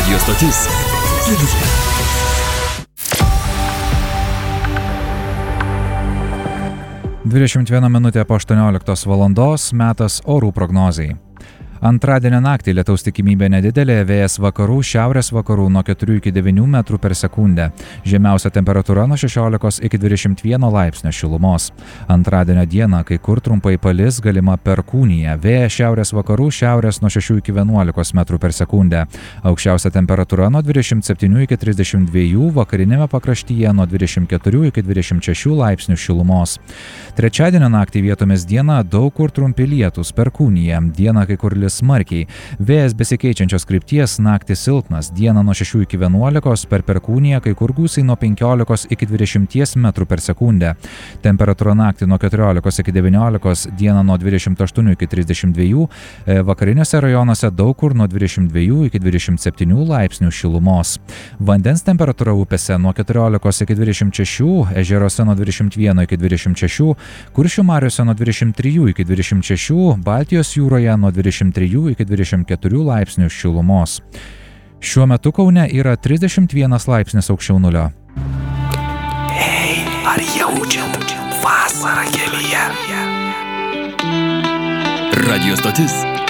Radio stotis Kelyje. Dvidešimt 1 minutė po 18 valandos metas orų prognozijai. Antradienio naktį lietaus tikimybė nedidelė, vėjas vakarų, šiaurės vakarų nuo 4 iki 9 metrų per sekundę. Žemiausia temperatūra nuo 16 iki 21 laipsnio šilumos. Antradienio dieną kai kur trumpai palis, galima perkūnija. Vėjas šiaurės vakarų, šiaurės nuo 6 iki 11 metrų per sekundę. Aukščiausia temperatūra nuo 27 iki 32, vakarinėme pakraštyje nuo 24 iki 26 laipsnių šilumos. Trečiadienio naktį vietomis dieną daug kur trumpi lietūs, perkūnija. Dieną kai kur lis smarkiai. Vėjas besikeičiančios krypties, naktį silpnas, dieną nuo 6 iki 11, per perkūniją kai kur gūsiai nuo 15 iki 20 metrų per sekundę. Temperatūra naktį nuo 14 iki 19, dieną nuo 28 iki 32, vakariniuose rajonuose daug kur nuo 22 iki 27 laipsnių šilumos. Vandens temperatūra upėse nuo 14 iki 26, ežeruose nuo 21 iki 26, Kuršių mariose nuo 23 iki 26, Baltijos jūroje nuo 23 iki 24 laipsnių šilumos. Šiuo metu Kaune yra 31 laipsnis aukščiau nulio. Hei, ar jaučiat vasarą kelyje? Radio stotis